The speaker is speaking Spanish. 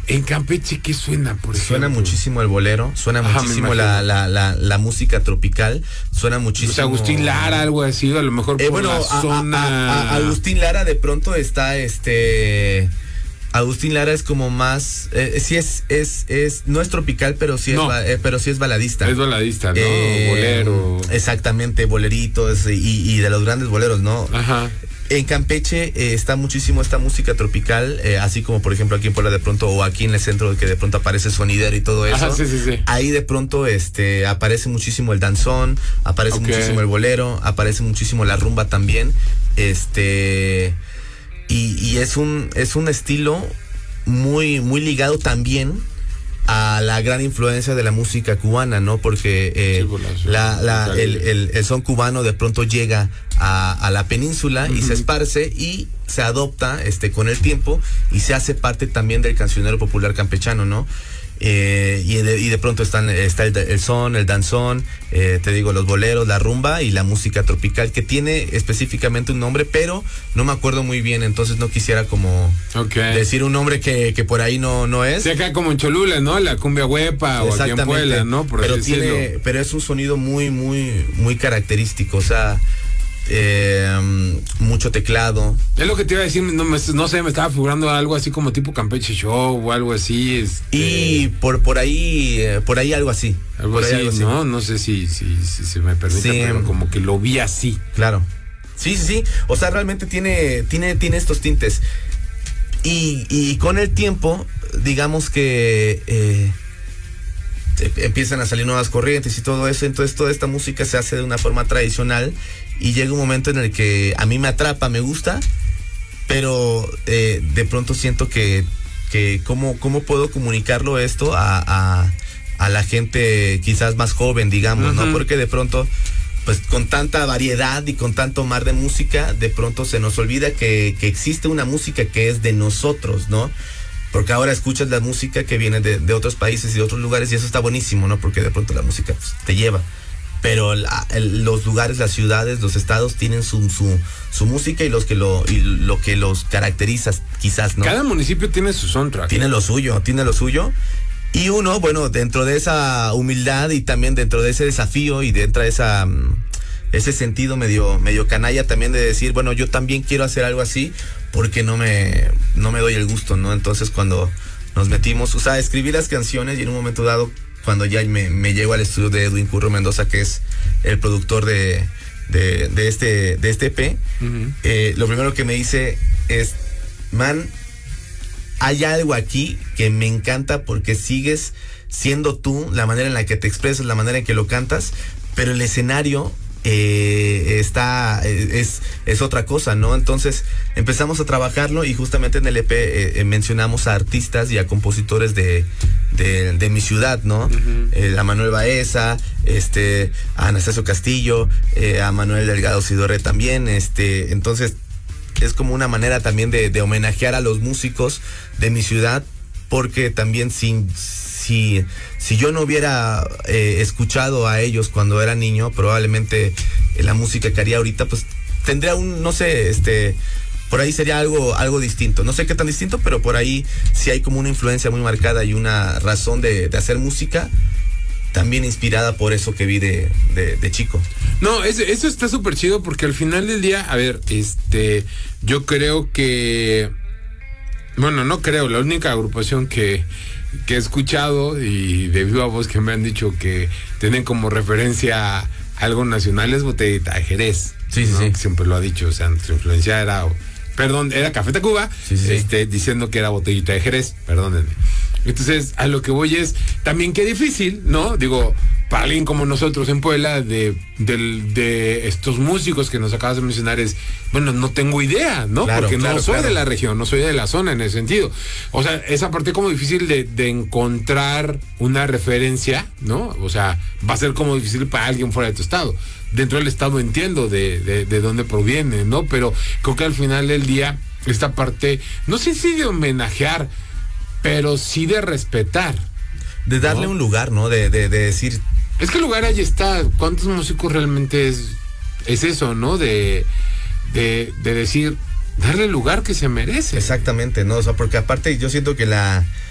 En Campeche, ¿qué suena, por ejemplo? Suena muchísimo el bolero, suena muchísimo la música tropical, suena muchísimo... O sea, Agustín Lara, algo así, a lo mejor por bueno, la zona... Agustín Lara de pronto está, Agustín Lara es como más, sí no es tropical, pero sí es baladista. Es baladista, ¿no? Bolero. Exactamente, boleritos y de los grandes boleros, ¿no? Ajá. En Campeche está muchísimo esta música tropical, así como por ejemplo aquí en Puebla de pronto, o aquí en el centro, que de pronto aparece sonidero y todo eso. Ajá, sí. Ahí de pronto aparece muchísimo el danzón, aparece muchísimo el bolero, aparece muchísimo la rumba también. Y es un estilo muy, muy ligado también a la gran influencia de la música cubana, ¿no? Porque el son cubano de pronto llega a la península y se esparce y se adopta con el tiempo y se hace parte también del cancionero popular campechano, ¿no? Y de pronto está el son, el danzón, te digo, los boleros, la rumba y la música tropical, que tiene específicamente un nombre, pero no me acuerdo muy bien, entonces no quisiera como decir un nombre que por ahí no es. Sí, acá como en Cholula, ¿no? La cumbia huepa o aquí en Puebla, ¿no? Pero es un sonido muy, muy, muy característico, o sea, mucho teclado. Es lo que te iba a decir, no sé, me estaba figurando algo así como tipo Campeche Show o algo así. Y por ahí algo así. Algo así, ¿no? No sé si se me permite, pero como que lo vi así. Claro. Sí. O sea, realmente tiene estos tintes. Y con el tiempo, digamos que empiezan a salir nuevas corrientes y todo eso, entonces toda esta música se hace de una forma tradicional y llega un momento en el que a mí me atrapa, me gusta, pero de pronto siento que cómo puedo comunicarlo esto a la gente quizás más joven, digamos, ¿no? Porque de pronto, pues con tanta variedad y con tanto mar de música, de pronto se nos olvida que existe una música que es de nosotros, ¿no? Porque ahora escuchas la música que viene de otros países y de otros lugares y eso está buenísimo, ¿no? Porque de pronto la música pues, te lleva. Pero los lugares, las ciudades, los estados tienen su música y lo que los caracteriza, quizás, ¿no? Cada municipio tiene su soundtrack. Tiene lo suyo. Y uno, bueno, dentro de esa humildad y también dentro de ese desafío y dentro de ese sentido medio canalla también de decir, bueno, yo también quiero hacer algo así porque no me doy el gusto, ¿no? Entonces cuando nos metimos, o sea, escribí las canciones y en un momento dado, cuando ya me llego al estudio de Edwin Curro Mendoza, que es el productor de este EP, lo primero que me dice es, man, hay algo aquí que me encanta porque sigues siendo tú, la manera en la que te expresas, la manera en que lo cantas, pero el escenario es otra cosa, ¿no? Entonces empezamos a trabajarlo y justamente en el EP mencionamos a artistas y a compositores de mi ciudad, ¿no? A Manuel Baeza, a Anastasio Castillo, a Manuel Delgado Sidorre también, entonces es como una manera también de homenajear a los músicos de mi ciudad, porque también si yo no hubiera escuchado a ellos cuando era niño, probablemente la música que haría ahorita, pues tendría no sé, por ahí sería algo distinto. No sé qué tan distinto, pero por ahí sí hay como una influencia muy marcada y una razón de hacer música, también inspirada por eso que vi de chico. No, eso está súper chido porque al final del día, a ver, yo creo que, bueno, no creo, la única agrupación que he escuchado y de viva voz que me han dicho que tienen como referencia algo nacional es Botellita de Jerez. Sí, ¿no? sí. Siempre lo ha dicho, o sea, su influencia era Café Tacuba, sí. diciendo que era Botellita de Jerez, perdónenme. Entonces, a lo que voy es, también qué difícil, ¿no? Digo, para alguien como nosotros en Puebla, de estos músicos que nos acabas de mencionar, bueno, no tengo idea, ¿no? Claro, porque no soy claro. de la región, no soy de la zona en ese sentido. O sea, esa parte como difícil de encontrar una referencia, ¿no? O sea, va a ser como difícil para alguien fuera de tu estado. Dentro del estado entiendo de dónde proviene, ¿no? Pero creo que al final del día, esta parte, no sé si de homenajear, pero sí de respetar. De darle un lugar, ¿no? De decir... Es que el lugar ahí está. ¿Cuántos músicos realmente es eso, ¿no? De decir, darle el lugar que se merece. Exactamente, ¿no? O sea, porque aparte yo siento que la